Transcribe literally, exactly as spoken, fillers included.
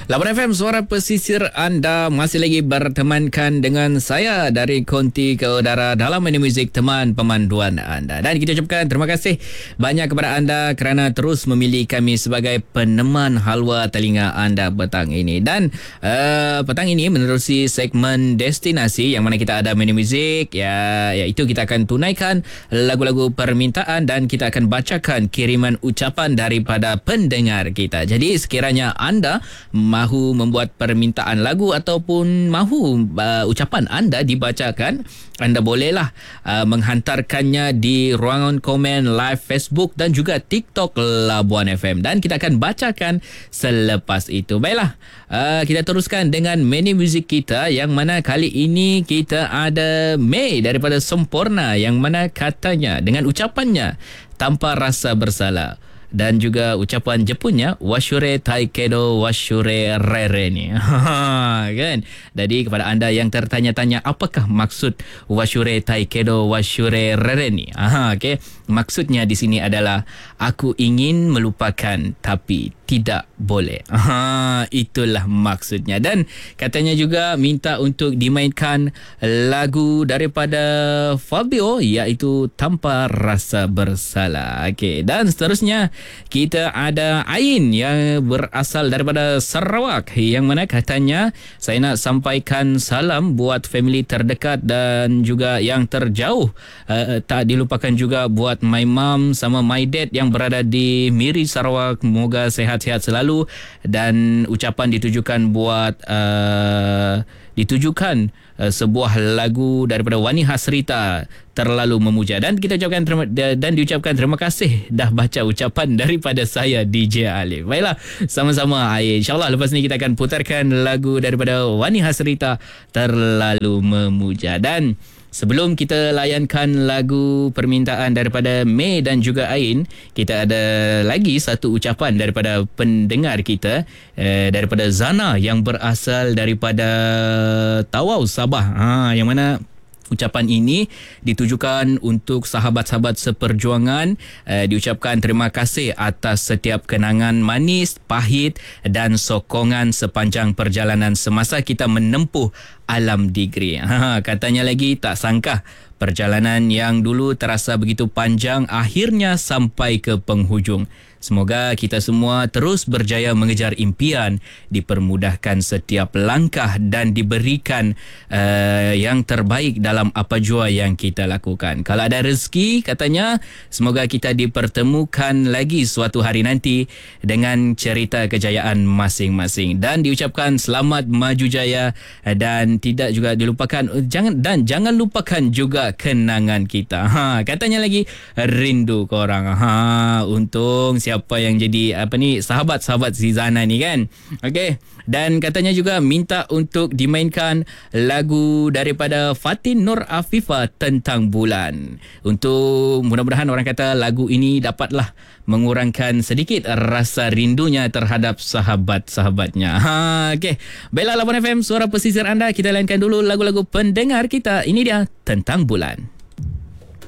lapan F M, suara pesisir anda masih lagi bertemankan dengan saya dari Konti ke Udara dalam menu muzik teman pemanduan anda. Dan kita ucapkan terima kasih banyak kepada anda kerana terus memilih kami sebagai peneman halwa telinga anda petang ini. Dan uh, petang ini menerusi segmen destinasi yang mana kita ada menu muzik, ya, iaitu kita akan tunaikan lagu-lagu permintaan dan kita akan bacakan kiriman ucapan daripada pendengar kita. Jadi sekiranya anda mahu membuat permintaan lagu ataupun mahu uh, ucapan anda dibacakan, anda bolehlah uh, menghantarkannya di ruangan komen live Facebook dan juga TikTok Labuan F M, dan kita akan bacakan selepas itu. Baiklah, uh, kita teruskan dengan menu muzik kita yang mana kali ini kita ada Mei daripada Sempurna yang mana katanya dengan ucapannya tanpa rasa bersalah, dan juga ucapan Jepunnya washure taikedo washure rere ni. Kan? Jadi kepada anda yang tertanya-tanya apakah maksud washure taikedo washure rere ni? Aha, okey. Maksudnya di sini adalah aku ingin melupakan tapi tidak boleh. Aha, itulah maksudnya. Dan katanya juga minta untuk dimainkan lagu daripada Fabio iaitu Tanpa Rasa Bersalah. Okey, dan seterusnya kita ada Ain yang berasal daripada Sarawak yang mana katanya saya nak sampaikan salam buat family terdekat dan juga yang terjauh. Uh, tak dilupakan juga buat my mom sama my dad yang berada di Miri Sarawak. Moga sehat-sehat selalu, dan ucapan ditujukan buat uh, ditujukan uh, sebuah lagu daripada Wani Hasrita, Terlalu Memuja. Dan kita ucapkan terima, dan diucapkan terima kasih dah baca ucapan daripada saya D J Alif. Baiklah, sama-sama. InsyaAllah lepas ni kita akan putarkan lagu daripada Wani Hasrita, Terlalu Memuja. Dan sebelum kita layankan lagu permintaan daripada Mei dan juga Ain, kita ada lagi satu ucapan daripada pendengar kita, eh, daripada Zana yang berasal daripada Tawau, Sabah. Ha, yang mana ucapan ini ditujukan untuk sahabat-sahabat seperjuangan. Uh, diucapkan terima kasih atas setiap kenangan manis, pahit dan sokongan sepanjang perjalanan semasa kita menempuh alam degree. Ha, katanya lagi tak sangka perjalanan yang dulu terasa begitu panjang akhirnya sampai ke penghujung. Semoga kita semua terus berjaya mengejar impian, dipermudahkan setiap langkah dan diberikan uh, yang terbaik dalam apa jua yang kita lakukan. Kalau ada rezeki, katanya, semoga kita dipertemukan lagi suatu hari nanti dengan cerita kejayaan masing-masing. Dan diucapkan selamat maju jaya, dan tidak juga dilupakan jangan dan jangan lupakan juga kenangan kita. Ha, katanya lagi rindu korang. Ha, untung siapa yang jadi apa ni sahabat-sahabat si Zana ni kan. Okey, dan katanya juga minta untuk dimainkan lagu daripada Fatin Nur Afifa, Tentang Bulan. Untuk mudah-mudahan orang kata lagu ini dapatlah mengurangkan sedikit rasa rindunya terhadap sahabat-sahabatnya. Ha, okey. Baiklah, lapan F M, suara pesisir anda. Kita layankan dulu lagu-lagu pendengar kita. Ini dia Tentang Bulan.